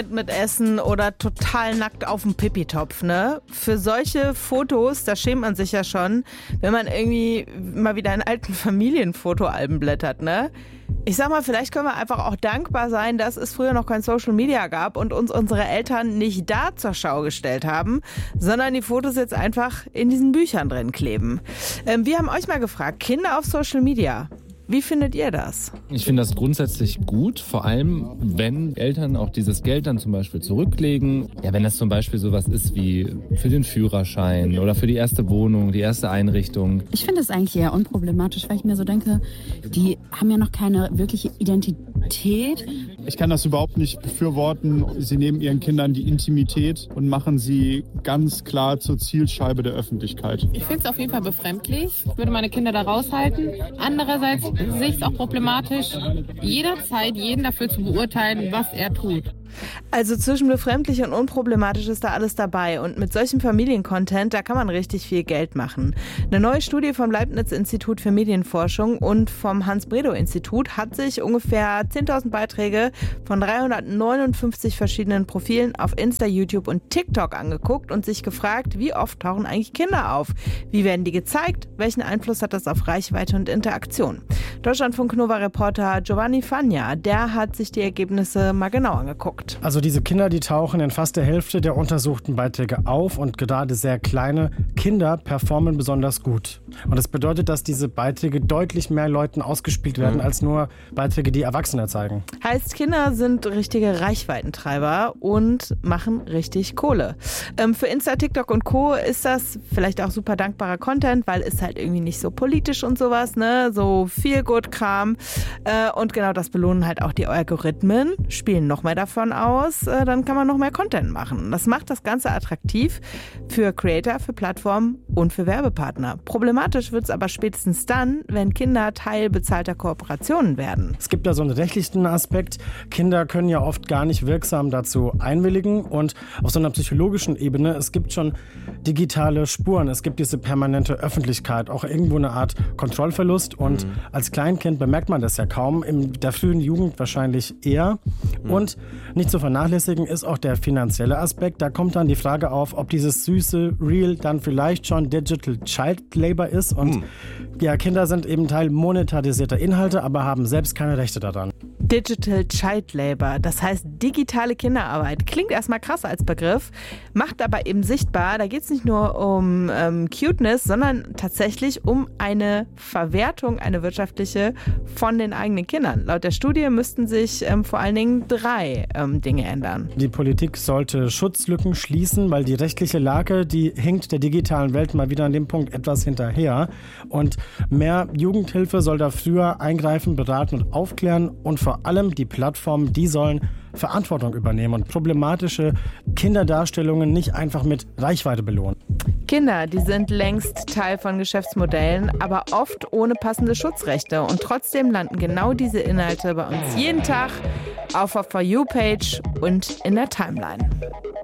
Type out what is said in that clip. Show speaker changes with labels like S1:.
S1: mit Essen oder total nackt auf dem Pipitopf, ne? Für solche Fotos, da schämt man sich ja schon, wenn man irgendwie mal wieder in alten Familienfotoalben blättert, ne? Ich sag mal, vielleicht können wir einfach auch dankbar sein, dass es früher noch kein Social Media gab und uns unsere Eltern nicht da zur Schau gestellt haben, sondern die Fotos jetzt einfach in diesen Büchern drin kleben. Wir haben euch mal gefragt, Kinder auf Social Media. Wie findet ihr das?
S2: Ich finde das grundsätzlich gut, vor allem wenn Eltern auch dieses Geld dann zum Beispiel zurücklegen. Ja, wenn das zum Beispiel sowas ist wie für den Führerschein oder für die erste Wohnung, die erste Einrichtung.
S3: Ich finde es eigentlich eher unproblematisch, weil ich mir so denke, die haben ja noch keine wirkliche Identität.
S4: Ich kann das überhaupt nicht befürworten. Sie nehmen ihren Kindern die Intimität und machen sie ganz klar zur Zielscheibe der Öffentlichkeit.
S5: Ich finde es auf jeden Fall befremdlich. Ich würde meine Kinder da raushalten. Andererseits sehe ich es auch problematisch, jederzeit jeden dafür zu beurteilen, was er tut.
S1: Also zwischen befremdlich und unproblematisch ist da alles dabei. Und mit solchem Familiencontent, da kann man richtig viel Geld machen. Eine neue Studie vom Leibniz-Institut für Medienforschung und vom Hans-Bredow-Institut hat sich ungefähr 10.000 Beiträge von 359 verschiedenen Profilen auf Insta, YouTube und TikTok angeguckt und sich gefragt, wie oft tauchen eigentlich Kinder auf? Wie werden die gezeigt? Welchen Einfluss hat das auf Reichweite und Interaktion? Deutschlandfunk-Nova-Reporter Giovanni Fagna, der hat sich die Ergebnisse mal genau angeguckt.
S6: Also diese Kinder, die tauchen in fast der Hälfte der untersuchten Beiträge auf und gerade sehr kleine Kinder performen besonders gut. Und das bedeutet, dass diese Beiträge deutlich mehr Leuten ausgespielt werden, als nur Beiträge, die Erwachsene zeigen.
S1: Heißt, Kinder sind richtige Reichweitentreiber und machen richtig Kohle. Für Insta, TikTok und Co. ist das vielleicht auch super dankbarer Content, weil es halt irgendwie nicht so politisch und sowas, ne? So viel Good-Kram. Und genau das belohnen halt auch die Algorithmen, spielen noch mehr davon aus, dann kann man noch mehr Content machen. Das macht das Ganze attraktiv für Creator, für Plattformen und für Werbepartner. Problematisch wird es aber spätestens dann, wenn Kinder Teil bezahlter Kooperationen werden.
S6: Es gibt da so einen rechtlichen Aspekt. Kinder können ja oft gar nicht wirksam dazu einwilligen und auf so einer psychologischen Ebene, es gibt schon digitale Spuren, es gibt diese permanente Öffentlichkeit, auch irgendwo eine Art Kontrollverlust und als Kleinkind bemerkt man das ja kaum, in der frühen Jugend wahrscheinlich eher und nicht zu vernachlässigen ist auch der finanzielle Aspekt. Da kommt dann die Frage auf, ob dieses süße Reel dann vielleicht schon Digital Child Labor ist. Und ja, Kinder sind eben Teil monetarisierter Inhalte, aber haben selbst keine Rechte daran.
S1: Digital Child Labor, das heißt digitale Kinderarbeit. Klingt erstmal krass als Begriff, macht aber eben sichtbar, da geht es nicht nur um Cuteness, sondern tatsächlich um eine Verwertung, eine wirtschaftliche von den eigenen Kindern. Laut der Studie müssten sich vor allen Dingen 3 Dinge ändern.
S6: Die Politik sollte Schutzlücken schließen, weil die rechtliche Lage, die hinkt der digitalen Welt mal wieder an dem Punkt etwas hinterher. Und mehr Jugendhilfe soll da früher eingreifen, beraten und aufklären. Und vor allem die Plattformen, die sollen Verantwortung übernehmen und problematische Kinderdarstellungen nicht einfach mit Reichweite belohnen.
S1: Kinder, die sind längst Teil von Geschäftsmodellen, aber oft ohne passende Schutzrechte. Und trotzdem landen genau diese Inhalte bei uns jeden Tag auf der For You-Page und in der Timeline.